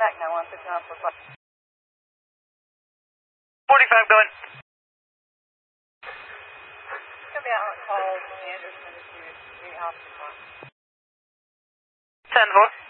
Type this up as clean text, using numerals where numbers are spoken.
Contact now, 159 for 5. 45 going. It's going to be out on call, Anderson, to the office. 10-4.